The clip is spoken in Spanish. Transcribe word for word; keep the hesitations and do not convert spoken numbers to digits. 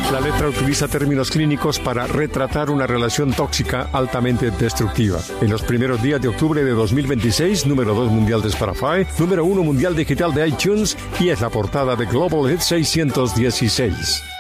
La letra utiliza términos clínicos para retratar una relación tóxica altamente destructiva. En los primeros días de octubre de dos mil veintiséis, número dos mundial de Spotify, número uno mundial digital de iTunes y es la portada de Global Hit seiscientos dieciséis.